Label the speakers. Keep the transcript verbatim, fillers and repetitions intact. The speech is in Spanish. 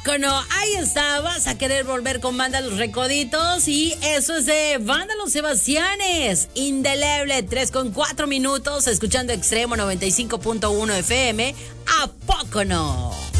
Speaker 1: poco no? Ahí está, vas a querer volver con Banda Los Recoditos y eso es de Banda Los Sebastianes. Indeleble, tres con cuatro minutos, escuchando Extremo noventa y cinco punto uno F M. ¿A poco no?